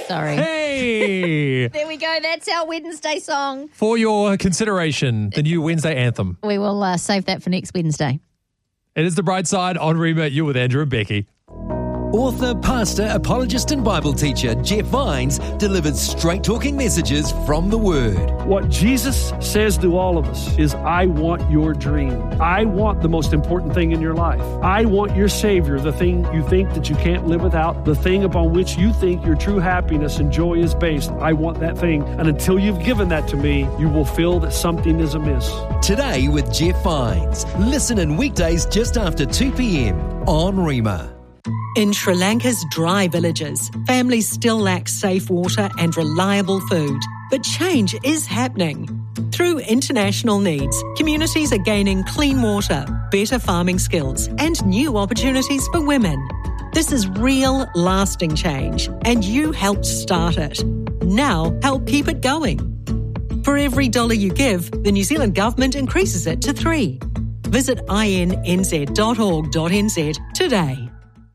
Sorry. Hey! There we go. That's our Wednesday song. For your consideration, the new Wednesday anthem. We will save that for next Wednesday. It is The Bright Side on Rima. You're with Andrew and Becky. Author, pastor, apologist and Bible teacher Jeff Vines delivered straight-talking messages from the Word. What Jesus says to all of us is, I want your dream. I want the most important thing in your life. I want your Savior, the thing you think that you can't live without, the thing upon which you think your true happiness and joy is based. I want that thing. And until you've given that to me, you will feel that something is amiss. Today with Jeff Vines. Listen in weekdays just after 2 p.m. on Rima. In Sri Lanka's dry villages, families still lack safe water and reliable food. But change is happening. Through international needs, communities are gaining clean water, better farming skills, and new opportunities for women. This is real, lasting change, and you helped start it. Now, help keep it going. For every $1 you give, the New Zealand Government increases it to $3. Visit innz.org.nz today.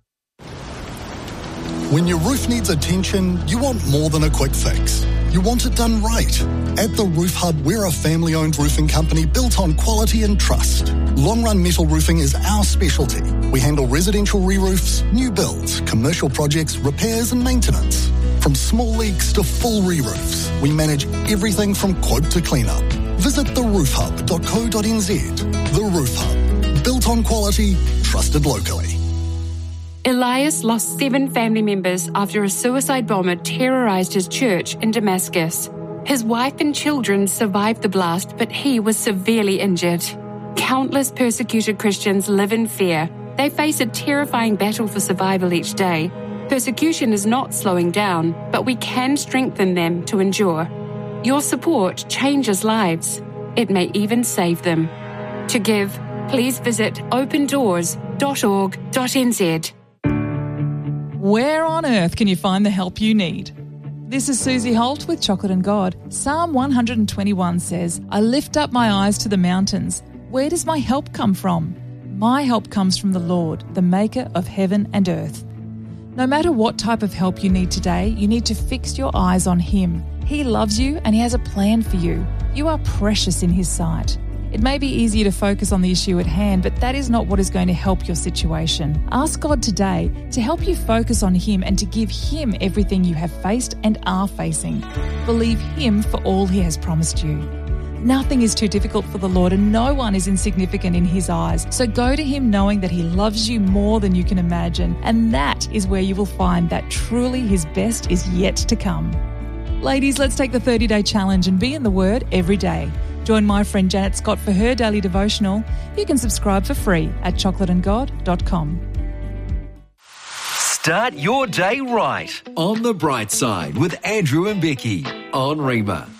When your roof needs attention, you want more than a quick fix. You want it done right. At The Roof Hub, we're a family-owned roofing company built on quality and trust. Long-run metal roofing is our specialty. We handle residential re-roofs, new builds, commercial projects, repairs and maintenance. From small leaks to full re-roofs, we manage everything from quote to clean-up. Visit theroofhub.co.nz. The Roof Hub. Built on quality, trusted locally. Elias lost 7 family members after a suicide bomber terrorized his church in Damascus. His wife and children survived the blast, but he was severely injured. Countless persecuted Christians live in fear. They face a terrifying battle for survival each day. Persecution is not slowing down, but we can strengthen them to endure. Your support changes lives. It may even save them. To give, please visit opendoors.org.nz. Where on earth can you find the help you need? This is Susie Holt with Chocolate and God. Psalm 121 says, I lift up my eyes to the mountains. Where does my help come from? My help comes from the Lord, the maker of heaven and earth. No matter what type of help you need today, you need to fix your eyes on Him. He loves you and He has a plan for you. You are precious in His sight. It may be easier to focus on the issue at hand, but that is not what is going to help your situation. Ask God today to help you focus on Him and to give Him everything you have faced and are facing. Believe Him for all He has promised you. Nothing is too difficult for the Lord, and no one is insignificant in His eyes. So go to Him knowing that He loves you more than you can imagine, and that is where you will find that truly His best is yet to come. Ladies, let's take the 30-day challenge and be in the Word every day. Join my friend Janet Scott for her daily devotional. You can subscribe for free at chocolateandgod.com. Start your day right on The Bright Side with Andrew and Becky on Rima.